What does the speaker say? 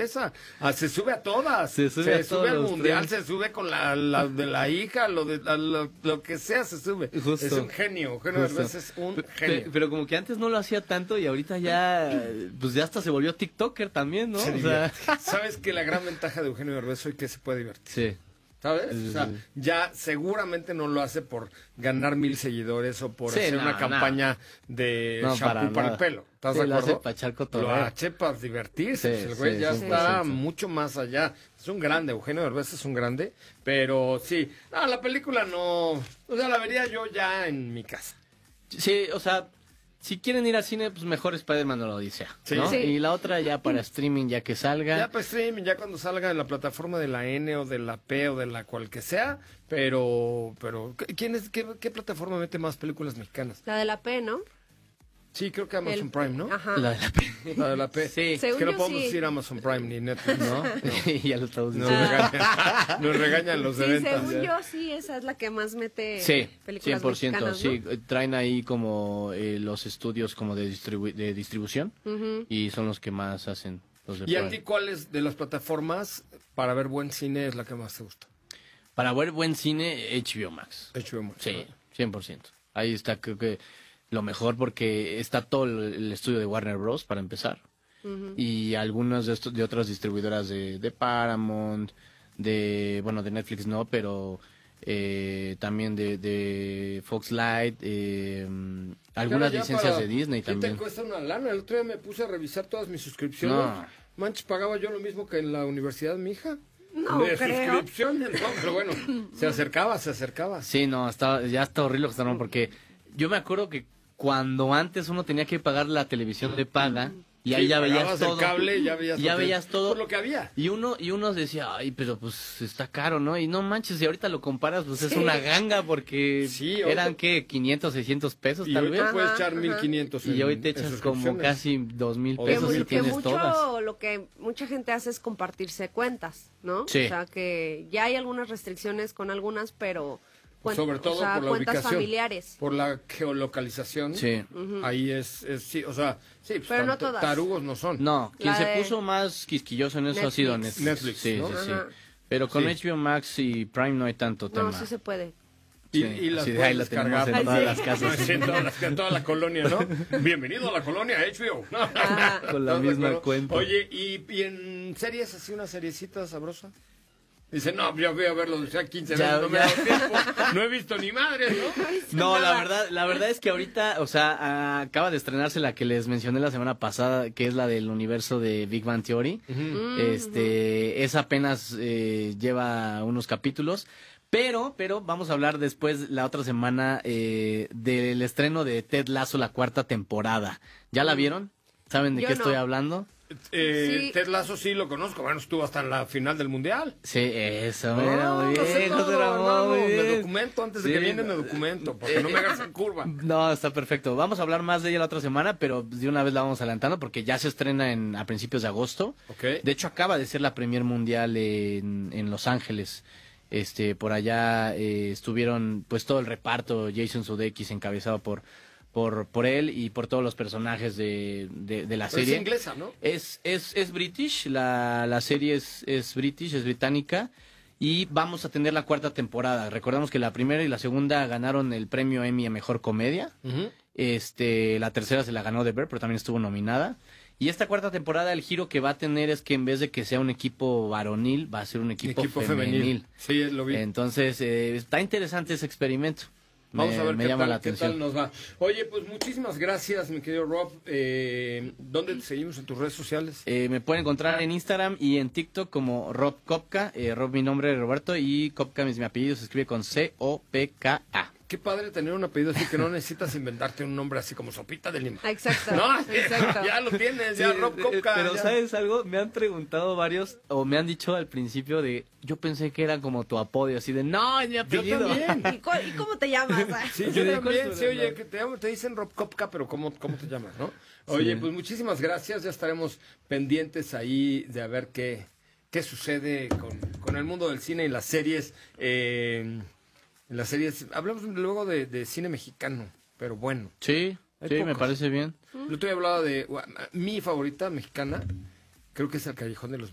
cabeza. Se sube a todas. Se sube al mundial, se sube con la de la hija, lo que sea se sube. Justo. Es un genio. Eugenio Derbez es un genio. Pero como que antes no lo hacía tanto y ahorita ya, pues ya hasta se volvió TikToker también, ¿no? O sea, ¿sabes que la gran ventaja de Eugenio Derbez hoy que se puede divertir? Sí. ¿Sabes? O sea, ya seguramente no lo hace por ganar 1,000 seguidores o por hacer una campaña de shampoo para el pelo. ¿Estás de acuerdo? Lo hace para echar cotorreo. Lo hace para divertirse. Sí, el güey ya 100%. está mucho más allá. Es un grande, Eugenio Derbez es un grande. Pero sí, no, la película no... O sea, la vería yo ya en mi casa. Sí, o sea... Si quieren ir al cine, pues mejor Spider-Man o la Odisea, ¿no? Sí. Y la otra ya para streaming, ya que salga. Ya para streaming, ya cuando salga en la plataforma de la N o de la P o de la cual que sea, pero ¿qué plataforma mete más películas mexicanas? La de la P, ¿no? Sí, creo que Amazon Prime, ¿no? Ajá. La de la P. La de la P. Sí. Es Según que no yo, podemos sí. decir Amazon Prime ni Netflix, ¿no? Ya lo estamos Nos diciendo. nos regañan los de Sí, ventas. según yo, sí, esa es la que más mete Sí, películas 100%, mexicanas, sí. ¿no? Traen ahí como los estudios como de distribución y son los que más hacen los de ¿Y a Prime. ti cuáles de las plataformas para ver buen cine es la que más te gusta? Para ver buen cine, HBO Max. HBO Max. Sí, 100%. Ahí está, creo que lo mejor porque está todo el estudio de Warner Bros. Para empezar. Y algunas de otras distribuidoras de Paramount, de Netflix no, pero también de Fox Light, algunas ya licencias de Disney ¿qué también. te cuesta una lana? El otro día me puse a revisar todas mis suscripciones. No. Manches, pagaba yo lo mismo que en la universidad de mi hija. No de creo. suscripciones, no, pero bueno, se acercaba. Sí, no, ya está horrible lo que está, porque yo me acuerdo que cuando antes uno tenía que pagar la televisión de paga y ahí Sí, ya veías pagabas todo. el cable, ya veías todo. Por lo que había. Y uno decía, ay, pero pues está caro, ¿no? Y no manches, si ahorita lo comparas, pues es una ganga porque Sí, ahorita- eran, ¿qué? 500, 600 pesos Y tal hoy te vez. puedes Ajá, echar ajá. 1,500 Y hoy te en echas como suscripciones. casi 2,000 O pesos y Que tienes mucho todas. lo que mucha gente hace es compartirse cuentas, ¿no? Sí. O sea, que ya hay algunas restricciones con algunas, pero Sobre todo o sea, por la cuentas ubicación. familiares. Por la geolocalización. Sí. Ahí sí, o sea, sí, pues Pero no todas. tarugos no son. No, quien La se de puso más quisquilloso en eso ha sido Netflix. Netflix, Sí, ¿no? sí, sí. Ajá. Pero con Sí. HBO Max y Prime no hay tanto tema. No, sí se puede. Y, Sí, y las así de puedes ahí la tenemos descargar. en todas Sí. las casas. Sí, en toda la colonia, ¿no? Bienvenido a la colonia HBO. Con la ¿Estás de misma acuerdo? cuenta. Oye, ¿y en series así una seriecita sabrosa? Dice, no, ya voy a verlo de 15 Ya, veces, no me ya. da tiempo. No he visto ni madre, ¿no? No, la verdad es que ahorita, o sea, acaba de estrenarse la que les mencioné la semana pasada, que es la del universo de Big Bang Theory. Esa apenas lleva unos capítulos. Pero vamos a hablar después la otra semana del estreno de Ted Lasso, la 4ª temporada. ¿Ya la vieron? ¿Saben de Yo qué no. estoy hablando? Sí. Ted Lasso sí lo conozco, bueno, estuvo hasta en la final del Mundial. Sí, eso, No, mira, muy no sé bien, todo, José Ramón, muy me bien. documento antes de Sí, que viene, no. me documento, porque no me hagas en curva. No, está perfecto. Vamos a hablar más de ella la otra semana, pero de una vez la vamos adelantando porque ya se estrena a principios de agosto. Ok. De hecho, acaba de ser la premier mundial en Los Ángeles. Por allá estuvieron pues todo el reparto, Jason Sudeikis encabezado por él y por todos los personajes de la Pero serie. es inglesa, ¿no? Es British, la serie es British, es británica, y vamos a tener la 4ª temporada. Recordamos que la primera y la segunda ganaron el premio Emmy a Mejor Comedia. La tercera se la ganó The Bear, pero también estuvo nominada. Y esta 4ª temporada, el giro que va a tener es que en vez de que sea un equipo varonil, va a ser un equipo femenil. Sí, lo vi. Entonces, está interesante ese experimento. Vamos a ver me qué, llama tal, la qué atención. tal nos va. Oye, pues muchísimas gracias, mi querido Rob. ¿Dónde te seguimos en tus redes sociales? Me pueden encontrar en Instagram y en TikTok como Rob Kopka. Rob mi nombre es Roberto y Kopka es mi apellido, se escribe con Copka. Qué padre tener un apellido así que no necesitas inventarte un nombre así como Sopita de Lima. Exacto. No, Exacto. ya lo tienes, ya Sí, Rob Kopka. pero ya. ¿sabes algo? Me han preguntado varios, o me han dicho al principio yo pensé que era como tu apodio, así de, no, es mi Yo apellido. también. ¿Y cómo te llamas? Sí, Sí, yo ¿cuál también, es tu sí, oye, nombre? que te dicen Rob Kopka, pero ¿cómo te llamas, no? Oye, Sí. pues muchísimas gracias, ya estaremos pendientes ahí de a ver qué sucede con el mundo del cine y las series. En las series, hablamos luego de cine mexicano, pero bueno. Sí, Hay me pocos. parece bien. Yo te he hablado de mi favorita mexicana, creo que es El Callejón de los